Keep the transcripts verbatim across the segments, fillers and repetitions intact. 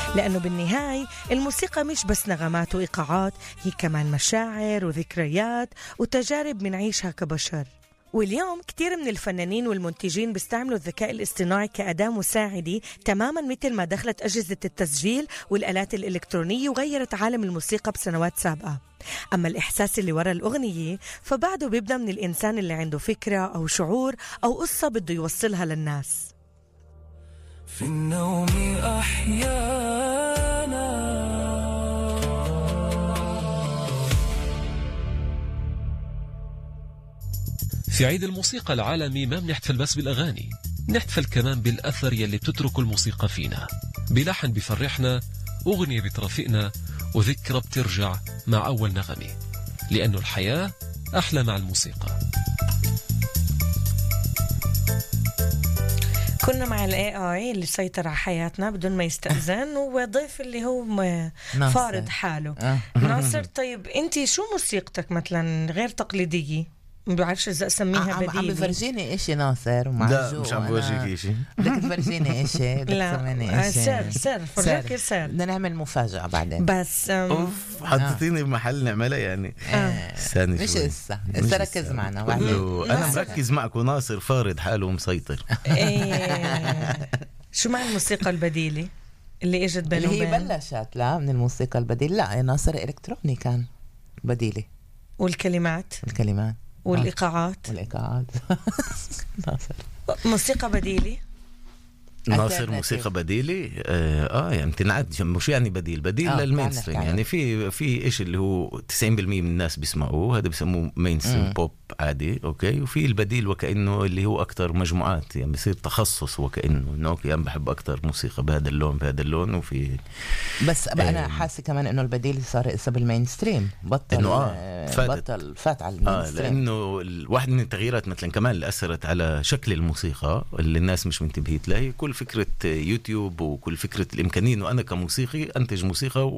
لأنه بالنهاية الموسيقى مش بس نغمات وإيقاعات، هي كمان مشاعر وذكريات وتجارب منعيشها كبشر. واليوم كتير من الفنانين والمنتجين بيستعملوا الذكاء الاصطناعي كأداة مساعدة، تماما مثل ما دخلت أجهزة التسجيل والآلات الإلكترونية وغيرت عالم الموسيقى بسنوات سابقة. أما الإحساس اللي وراء الأغنية فبعده بيبدأ من الإنسان اللي عنده فكرة أو شعور أو قصة بده يوصلها للناس. في النوم أحيانا في عيد الموسيقى العالمي ما بنحتفل بس بالأغاني، نحتفل كمان بالأثر يلي بتتركه الموسيقى فينا، بلحن بفرحنا، أغنية بترافقنا، وذكرى بترجع مع أول نغمة، لأنه الحياة أحلى مع الموسيقى. كنا مع الاي اي اللي سيطر على حياتنا بدون ما يستأذن، وضيف اللي هو فارض حاله. آه. ناصر، طيب انت شو موسيقتك مثلا غير تقليدية؟ ما بعرفش اذا اسميها بديلي. عم بفرجيني اشي ناصر ومع لا مش عم بورجيك اشي. بدك تفرجيني اشي؟ لا سر سر فرجيك سر. بدنا نعمل مفاجأة بعدين. بس اوف حطيتيني بمحل نعملها يعني. ثاني مش لسه لسه ركز معنا بعدين. انا مركز معك وناصر فارض حاله ومسيطر. شو مع الموسيقى البديلة اللي اجت بينه وبين؟ اللي هي بلشت لا من الموسيقى البديلة. لا يا ناصر الكتروني كان بديلة. والكلمات الكلمات والإيقاعات والإيقاعات ناصر موسيقى بديلة. ناصر موسيقى بديلة. اه, آه يعني تنعد مش يعني بديل بديل آه للمينستريم. يعني في في ايش اللي هو تسعين بالمية من الناس بيسمعوه، هذا بيسموه مينستريم بوب عادي. اوكي. وفي البديل وكأنه اللي هو اكتر مجموعات، يعني بيصير تخصص وكأنه انه اوكي انا بحب اكتر موسيقى بهذا اللون بهذا اللون. وفي بس آه انا حاسه كمان انه البديل صار اسا بالمينستريم، بطل انه اه فاتت. بطل فات على المينستريم. اه لانه واحد من التغييرات مثلا كمان اللي اثرت على شكل الموسيقى اللي الناس مش منتبهت لها، كل فكرة يوتيوب وكل فكرة الإمكانية إنه أنا كموسيقي أنتج موسيقى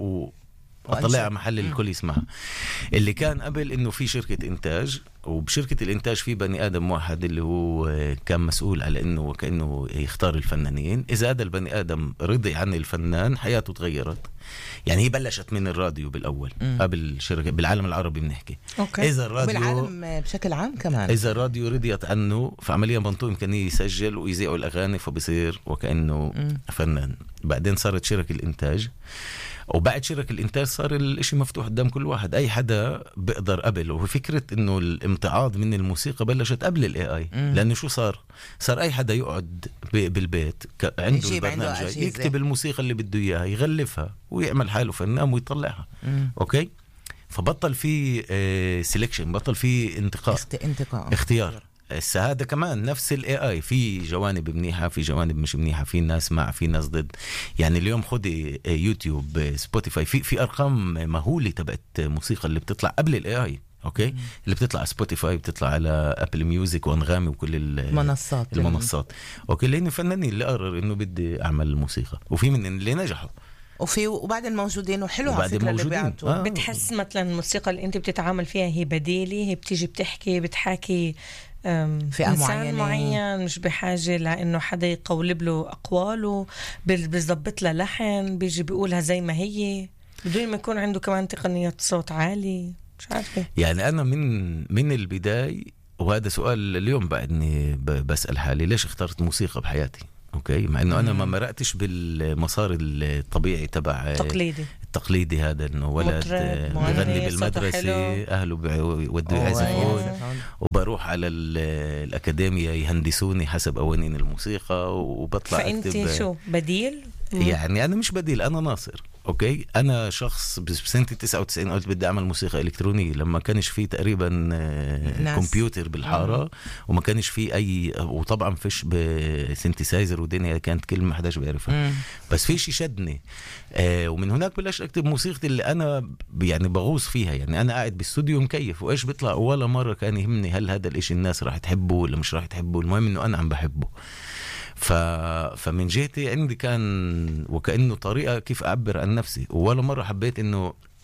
وأطلع محل الكل يسمعها. اللي كان قبل إنه في شركة إنتاج، وبشركة الإنتاج في بني آدم واحد اللي هو كان مسؤول على إنه وكأنه يختار الفنانين. إذا هذا البني آدم رضي عن الفنان حياته تغيرت. يعني هي بلشت من الراديو بالأول م. قبل شركة بالعالم العربي بنحكي. أوكي. إذا الراديو بالعالم بشكل عام كمان إذا الراديو رضيت عنه فعمليا بنطو إمكانية يسجل ويذيعوا الأغاني فبصير وكأنه م. فنان. بعدين صارت شركة الإنتاج، وبعد شركة الإنتاج صار الاشي مفتوح قدام كل واحد، أي حدا بقدر قبل. وفكرة إنه الامتعاض من الموسيقى بلشت قبل الاي اي، لأنه شو صار صار أي حدا يقعد بالبيت عنده البرنامج يكتب الموسيقى اللي بده إياها يغلفها ويعمل حاله فنان ويطلعها. مم. أوكي. فبطل في اه سيلكشن، بطل في انتقاء اخت... انتقاء اختيار. هذا كمان نفس الاي اي، في جوانب منيحه في جوانب مش منيحه، في ناس مع في ناس ضد. يعني اليوم خدي يوتيوب سبوتيفاي، في في ارقام مهوله تبعت موسيقى اللي بتطلع قبل الاي اي. اوكي. مم. اللي بتطلع سبوتيفاي بتطلع على ابل ميوزك وانغامي وكل المنصات المنصات. اوكي. لانه فنانين اللي قرر انه بدي اعمل موسيقى، وفي من اللي نجحوا وفي وبعد الموجودين وحلو على فكرة اللي بيعطوا. آه. بتحس مثلا الموسيقى اللي انت بتتعامل فيها هي بديلة، هي بتيجي بتحكي بتحكي فئة إنسان معين، مش بحاجة لأنه حدا يقولب له أقواله، بيزبط له لحن بيجي بيقولها زي ما هي بدون ما يكون عنده كمان تقنيات صوت عالي. مش عارفة. يعني أنا من من البداية، وهذا سؤال اليوم بعدني بسأل حالي ليش اخترت موسيقى بحياتي. اوكي. مع انه انا ما مرقتش بالمسار الطبيعي تبع تقليدي التقليدي هذا، انه ولد بغني بالمدرسه اهله بيودوا يعزفون وبروح على الاكاديميه يهندسوني حسب قوانين الموسيقى وبطلع فانت اكتب. شو بديل؟ يعني انا مش بديل، انا ناصر. اوكي. انا شخص بسنه تسعة وتسعين قلت بدي اعمل موسيقى الكترونيه لما كانش في تقريبا كمبيوتر بالحاره. مم. وما كانش في اي، وطبعا فيش بسنتسايزر ودنيا كانت كلمه حداش بيعرفها. بس في شيء شدني آه ومن هناك بلاش اكتب موسيقتي اللي انا يعني بغوص فيها. يعني انا قاعد بالاستوديو مكيف وايش بيطلع، ولا مره كان يهمني هل هذا الاشي الناس راح تحبه ولا مش راح تحبه، المهم انه انا عم بحبه. ف... فمن جهتي عندي كان وكأنه طريقة كيف أعبر عن نفسي، ولا مرة حبيت إنه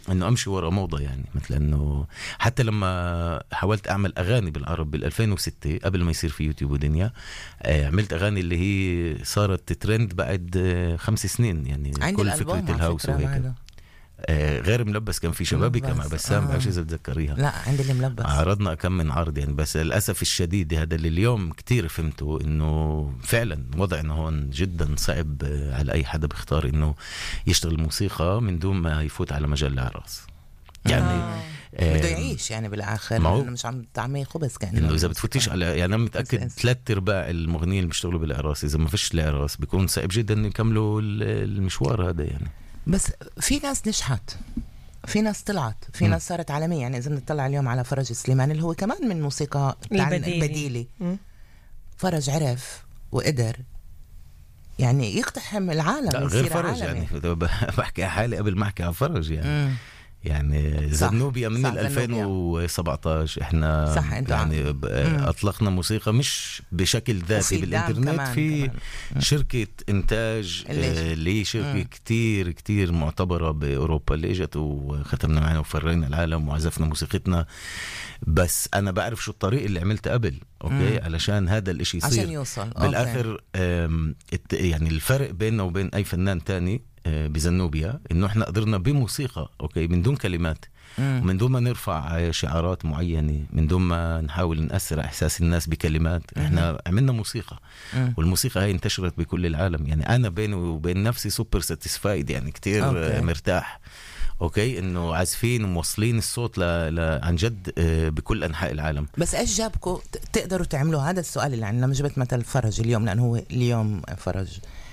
انه امشي ورا موضه يعني. مثل انه حتى لما حاولت اعمل اغاني بالعرب بال ألفين وستة قبل ما يصير في يوتيوب ودنيا، عملت اغاني اللي هي صارت ترند بعد خمس سنين يعني. كل فكره الهاوس وهيك. آه غير ملبس كان في شبابي مع بسام، بعرفش اذا بتذكريها. لا عندي اللي ملبس. عرضنا كم من عرض يعني، بس للاسف الشديد هذا اللي اليوم كتير فهمته انه فعلا وضعنا هون جدا صعب على اي حدا بيختار انه يشتغل موسيقى من دون ما يفوت على مجال الاعراس يعني. آه. آه بده يعيش يعني بالاخر، انه مش عم تعمل خبز كان انه اذا بتفوتيش على يعني. انا متاكد ثلاث ارباع المغنيين اللي بيشتغلوا بالاعراس اذا ما فيش الاعراس بيكون صعب جدا انه يكملوا المشوار هذا يعني. بس في ناس نجحت، في ناس طلعت، في م. ناس صارت عالمية يعني. إذا بنطلع اليوم على فرج سليمان اللي هو كمان من موسيقى البديلة، فرج عرف وقدر يعني يقتحم العالم. لا غير فرج عالمي. يعني بحكي حالي قبل ما أحكي عن فرج يعني. م. يعني زنوبيا من ألفين وسبعطعش احنا صح يعني ب... اطلقنا موسيقى مش بشكل ذاتي بالانترنت، في كمان. شركة انتاج اللي هي شركة مم. كتير كتير معتبرة باوروبا اللي اجت وختمنا معنا وفرينا العالم وعزفنا موسيقتنا. بس انا بعرف شو الطريق اللي عملته قبل اوكي مم. علشان هذا الاشي يصير عشان يوصل بالاخر. يعني الفرق بيننا وبين اي فنان تاني بزنوبيا انه احنا قدرنا بموسيقى اوكي من دون كلمات، مم. ومن دون ما نرفع شعارات معينة، من دون ما نحاول نأثر احساس الناس بكلمات. مم. احنا عملنا موسيقى، مم. والموسيقى هاي انتشرت بكل العالم يعني. انا بيني وبين نفسي سوبر ساتيسفايد يعني كتير أوكي. مرتاح اوكي انه عازفين وموصلين الصوت ل... ل... عن جد بكل انحاء العالم. بس ايش جابكم تقدروا تعملوا هذا السؤال اللي عندنا؟ جبت مثل فرج اليوم لانه هو اليوم فرج،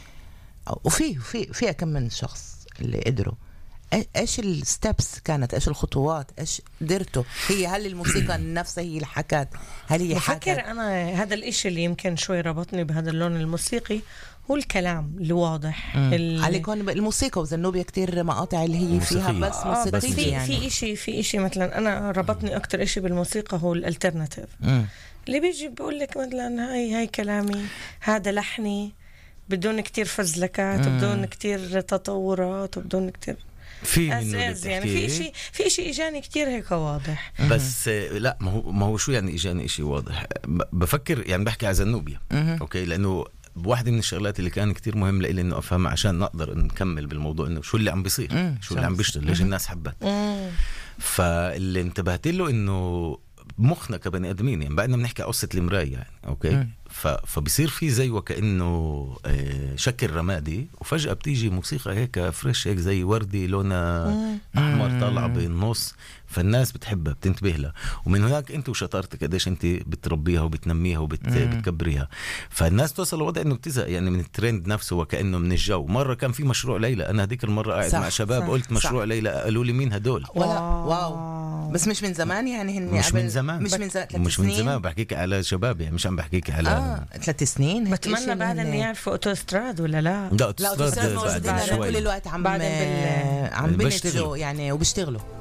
وفي في في كم من شخص اللي قدروا. ايش الستبس كانت؟ ايش الخطوات؟ ايش قدرتوا؟ هي هل الموسيقى نفسها هي اللي حكت؟ هل هي حكت؟ بفكر انا هذا الاشي اللي يمكن شوي ربطني بهذا اللون الموسيقي هو الكلام الواضح. ال... على كون الموسيقى وزنوبيا كتير مقاطع اللي هي فيها بس موسيقى. بس في يعني. في اشي في اشي مثلا انا ربطني اكتر اشي بالموسيقى هو الالترناتيف اللي بيجي بقول لك مثلا هاي هاي كلامي، هذا لحني، بدون كتير فزلكات وبدون كتير تطورات وبدون كتير في أساس يعني. في شيء في شيء اجاني كتير هيك واضح. بس لا ما هو ما هو شو يعني اجاني شيء واضح؟ بفكر يعني بحكي على زنوبيا اوكي، لانه واحدة من الشغلات اللي كان كتير مهم لي انه افهمها عشان نقدر نكمل بالموضوع، انه شو اللي عم بيصير، شو اللي عم بيشتغل، ليش الناس حبت. فاللي انتبهت له انه مخنا كبني ادمين يعني بعدنا بنحكي قصة المراية يعني اوكي. فبصير في زي وكأنه شكل رمادي، وفجأة بتيجي موسيقى هيك فريش هيك زي وردي لونها أحمر طالعة بالنص، فالناس بتحبها بتنتبه لها. ومن هناك أنت وشطارتك قديش أنت بتربيها وبتنميها وبتكبريها، فالناس توصل لوضع أنه بتزهق يعني من الترند نفسه وكأنه من الجو. مرة كان في مشروع ليلى، أنا هذيك المرة قاعد مع شباب قلت مشروع ليلى، قالوا لي مين هدول؟ ولا واو بس مش من زمان يعني هن مش من زمان مش من زمان مش من زمان بحكيك على شباب يعني، مش عم بحكيك على آه ثلاث سنين. بتمنى بعد ان يعرفوا اوتوستراد ولا لا؟ لا اوتوستراد كل الوقت عم عم بنتجوا يعني وبيشتغلوا.